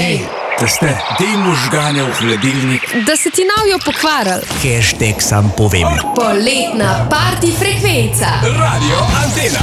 Da ste te možgane v hladilnik. Da se ti navijo pokvaril. Hashtag sam povem. Poletna party frekvenca. Radio Antena.